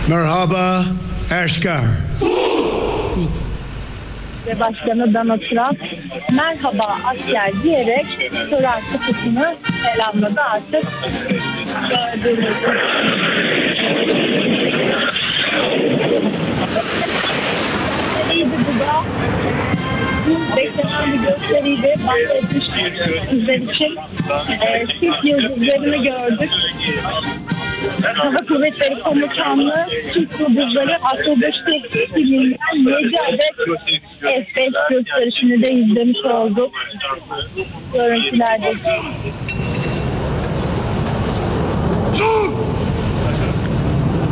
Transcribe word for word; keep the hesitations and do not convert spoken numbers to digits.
Merhaba asker. Ve Başkanı Donald Trump merhaba asker diyerek sorar kutusunu selamladı artık. Gördüğünüz gibi bu da bir beklenen bir gösteriydi. Bahsetmiş bizler için e, Türk yıldızlarını gördük. Hava Kuvvetleri Komutanlığı Türk yıldızları Akrobasi filminden yedi adet F beş gösterişini de izlemiş olduk. Görüntülerde.